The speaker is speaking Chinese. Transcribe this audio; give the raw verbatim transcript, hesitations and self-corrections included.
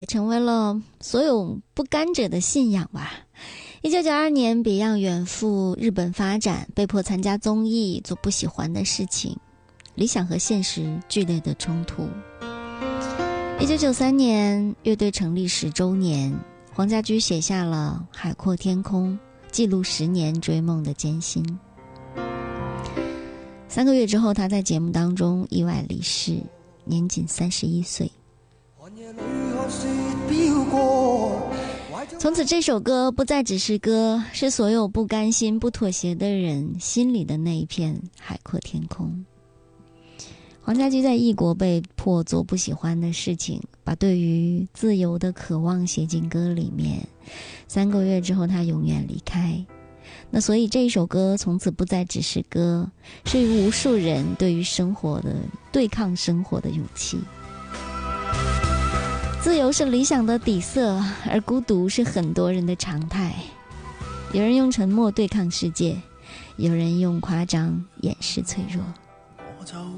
成为了所有不甘者的信仰吧。一九九二年 Beyond 远赴日本发展，被迫参加综艺，做不喜欢的事情，理想和现实剧烈的冲突。一九九三年乐队成立十周年，黄家驹写下了《海阔天空》，记录十年追梦的艰辛。三个月之后，他在节目当中意外离世，年仅三十一岁。从此这首歌不再只是歌，是所有不甘心不妥协的人心里的那一片海阔天空。黄家驹在异国被迫做不喜欢的事情，把对于自由的渴望写进歌里面。三个月之后他永远离开，那所以这一首歌从此不再只是歌，是无数人对于生活的对抗生活的勇气。自由是理想的底色，而孤独是很多人的常态。有人用沉默对抗世界，有人用夸张掩饰脆弱。 我就